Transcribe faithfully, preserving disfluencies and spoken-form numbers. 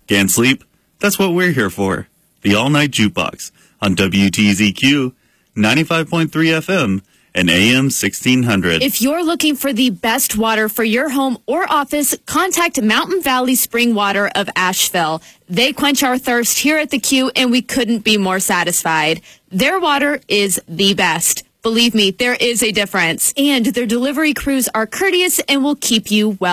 Can't sleep? That's what we're here for. The All Night Jukebox on W T Z Q, ninety-five point three F M and A M sixteen hundred. If you're looking for the best water for your home or office, contact Mountain Valley Spring Water of Asheville. They quench our thirst here at the Q, and we couldn't be more satisfied. Their water is the best. Believe me, there is a difference. And their delivery crews are courteous and will keep you well.